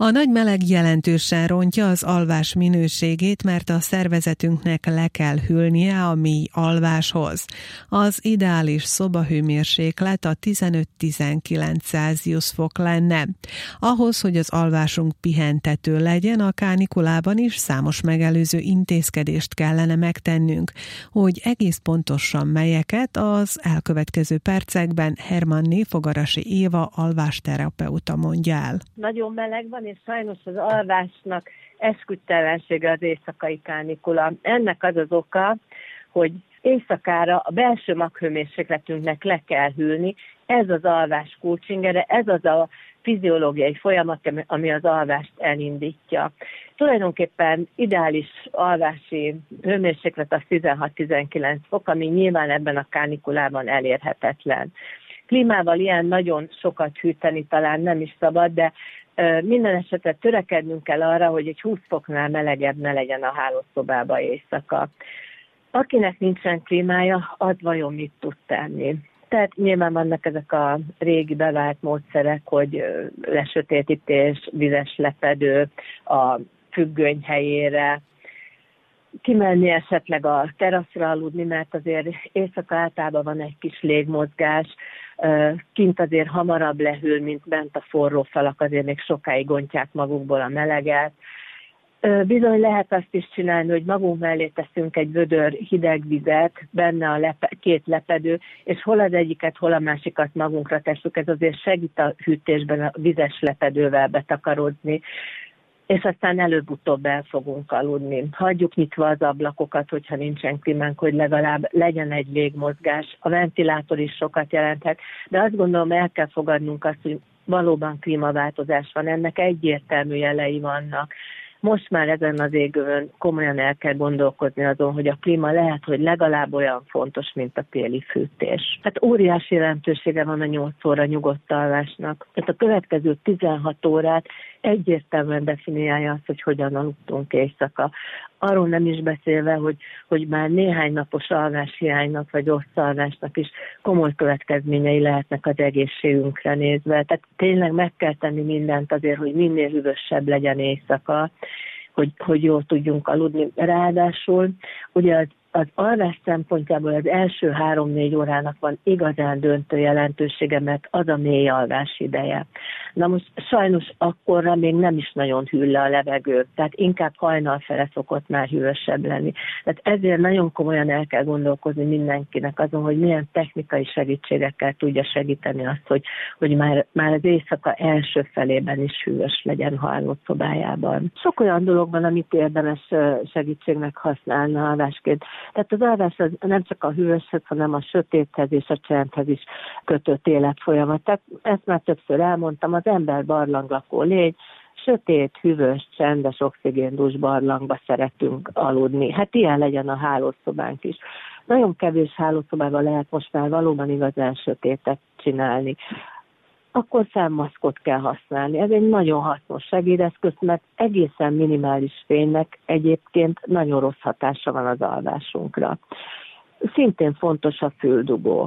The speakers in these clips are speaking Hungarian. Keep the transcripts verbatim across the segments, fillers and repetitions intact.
A nagy meleg jelentősen rontja az alvás minőségét, mert a szervezetünknek le kell hűlnie a mély alváshoz. Az ideális szobahőmérséklet a tizenöt-tizenkilenc Celsius fok lenne. Ahhoz, hogy az alvásunk pihentető legyen, a kánikulában is számos megelőző intézkedést kellene megtennünk. Hogy egész pontosan melyeket, az elkövetkező percekben Hermanné Fogarasi Éva alvásterapeuta mondja el. Nagyon meleg van, és sajnos az alvásnak esküdtelensége az éjszakai kánikula. Ennek az az oka, hogy éjszakára a belső maghőmérsékletünknek le kell hűlni. Ez az alvás kulcsingere, ez az a fiziológiai folyamat, ami az alvást elindítja. Tulajdonképpen ideális alvási hőmérséklet az tizenhat-tizenkilenc fok, ami nyilván ebben a kánikulában elérhetetlen. Klímával ilyen nagyon sokat hűteni talán nem is szabad, de minden esetre törekednünk kell arra, hogy egy húsz foknál melegebb ne legyen a hálószobába éjszaka. Akinek nincsen klímája, az vajon mit tud tenni? Tehát nyilván vannak ezek a régi bevált módszerek, hogy lesötétítés, vizes lepedő a függöny helyére, kimenni esetleg a teraszra aludni, mert azért éjszaka általában van egy kis légmozgás, kint azért hamarabb lehűl, mint bent a forró falak, azért még sokáig gontják magukból a meleget. Bizony lehet azt is csinálni, hogy magunk mellé teszünk egy vödör hideg vizet, benne a lepe, két lepedő, és hol az egyiket, hol a másikat magunkra tesszük. Ez azért segít a hűtésben a vizes lepedővel betakarodni, és aztán előbb-utóbb el fogunk aludni. Hagyjuk nyitva az ablakokat, hogyha nincsen klímánk, hogy legalább legyen egy légmozgás. A ventilátor is sokat jelenthet, de azt gondolom, el kell fogadnunk azt, hogy valóban klímaváltozás van, ennek egyértelmű jelei vannak. Most már ezen az égőn komolyan el kell gondolkozni azon, hogy a klíma lehet, hogy legalább olyan fontos, mint a téli fűtés. Hát óriási jelentősége van a nyolc óra nyugodt alvásnak. Tehát a következő tizenhat órát egyértelműen definiálja azt, hogy hogyan aludtunk éjszaka. Arról nem is beszélve, hogy, hogy már néhány napos alváshiánynak vagy rossz alvásnak is komoly következményei lehetnek az egészségünkre nézve. Tehát tényleg meg kell tenni mindent azért, hogy minél hűvösebb legyen éjszaka, hogy, hogy jól tudjunk aludni. Ráadásul ugye az Az alvás szempontjából az első három-négy órának van igazán döntő jelentősége, mert az a mély alvás ideje. Na most sajnos akkorra még nem is nagyon hűl le a levegő, tehát inkább hajnal fele szokott már hűvösebb lenni. Tehát ezért nagyon komolyan el kell gondolkozni mindenkinek azon, hogy milyen technikai segítségekkel tudja segíteni azt, hogy, hogy már, már az éjszaka első felében is hűvös legyen hálószobájában. Sok olyan dolog van, amit érdemes segítségnek használni alvásként. Tehát az alvás az nem csak a hűvöshez, hanem a sötéthez és a csendhez is kötött életfolyamat. Tehát ezt már többször elmondtam, az ember barlanglakó lény, sötét, hűvös, csendes, oxigéndús barlangba szeretünk aludni. Hát ilyen legyen a hálószobánk is. Nagyon kevés hálószobában lehet most már valóban igazán sötétet csinálni. Akkor szemmaszkot kell használni. Ez egy nagyon hasznos segédeszköz, mert egészen minimális fénynek egyébként nagyon rossz hatása van az alvásunkra. Szintén fontos a füldugó,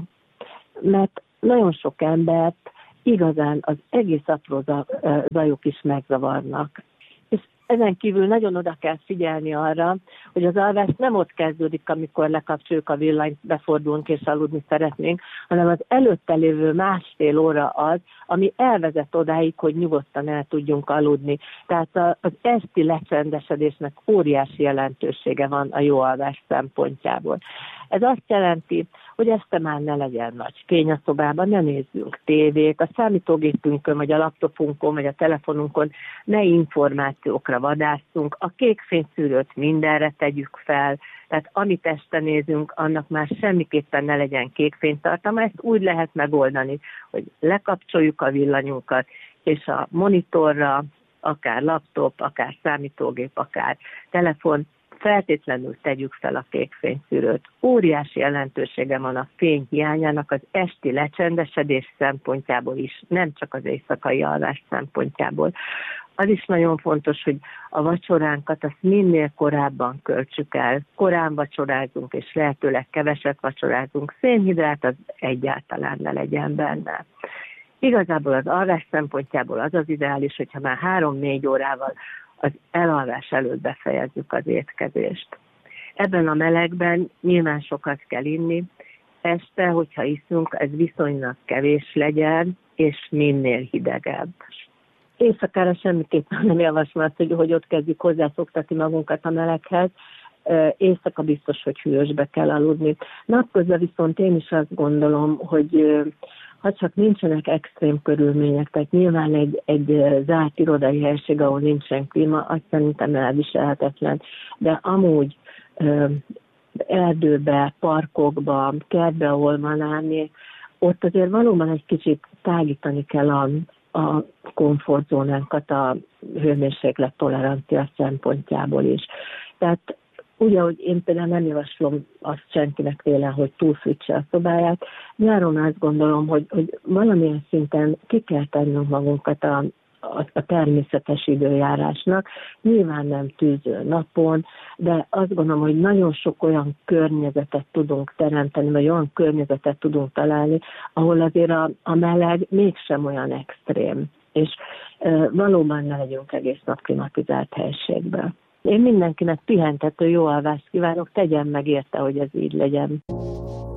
mert nagyon sok embert igazán az egész apró zajok is megzavarnak. És ezen kívül nagyon oda kell figyelni arra, hogy az alvás nem ott kezdődik, amikor lekapcsoljuk a villanyt, befordulunk és aludni szeretnénk, hanem az előtte lévő másfél óra az, ami elvezet odáig, hogy nyugodtan el tudjunk aludni. Tehát az esti lecsendesedésnek óriási jelentősége van a jó alvás szempontjából. Ez azt jelenti, hogy este már ne legyen nagy fény a szobában, ne nézzünk tévét, a számítógépünkön, vagy a laptopunkon, vagy a telefonunkon ne információkra vadászunk, a kék fényszűrőt mindenre tegyük fel, tehát amit este nézünk, annak már semmiképpen ne legyen kék fénytartalma. Ezt úgy lehet megoldani, hogy lekapcsoljuk a villanyunkat, és a monitorra, akár laptop, akár számítógép, akár telefon, feltétlenül tegyük fel a kék fényszűrőt. Óriási jelentősége van a fény hiányának az esti lecsendesedés szempontjából is, nem csak az éjszakai alvás szempontjából. Az is nagyon fontos, hogy a vacsoránkat azt minél korábban költsük el. Korán vacsorázunk, és lehetőleg keveset vacsorázunk. Szénhidrát az egyáltalán ne legyen benne. Igazából az alvás szempontjából az az ideális, hogyha már három-négy órával az elalvás előtt befejezzük az étkezést. Ebben a melegben nyilván sokat kell inni, este, hogyha iszunk, ez viszonylag kevés legyen, és minél hidegebb. Éjszakára semmiképpen nem javaslom azt, hogy, hogy ott kezdjük hozzászoktatni magunkat a meleghez. Éjszaka biztos, hogy hűvösbe kell aludni. Napközben viszont én is azt gondolom, hogy ha csak nincsenek extrém körülmények, tehát nyilván egy, egy zárt irodai helység, ahol nincsen klíma, azt szerintem elviselhetetlen. De amúgy erdőbe, parkokba, kertbe, ahol van állni, ott azért valóban egy kicsit tágítani kell a, a komfortzónánkat a hőmérséklet tolerancia szempontjából is. Tehát úgy, ahogy én például nem javaslom azt senkinek véle, hogy túlfűtse a szobáját, nyáron azt gondolom, hogy, hogy valamilyen szinten ki kell tennünk magunkat a, a, a természetes időjárásnak, nyilván nem tűző napon, de azt gondolom, hogy nagyon sok olyan környezetet tudunk teremteni, vagy olyan környezetet tudunk találni, ahol azért a, a meleg mégsem olyan extrém, és e, valóban ne legyünk egész nap klimatizált helységben. Én mindenkinek pihentető jó alvást kívánok, tegyen meg érte, hogy ez így legyen.